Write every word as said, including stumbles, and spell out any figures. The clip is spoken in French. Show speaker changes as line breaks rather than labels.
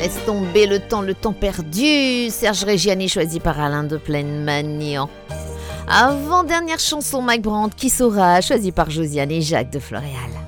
Laisse tomber le temps, le temps perdu. Serge Reggiani choisi par Alain de Plaine-Magnan. Avant-dernière chanson, Mike Brandt, Qui saura, choisi par Josiane et Jacques de Floréal.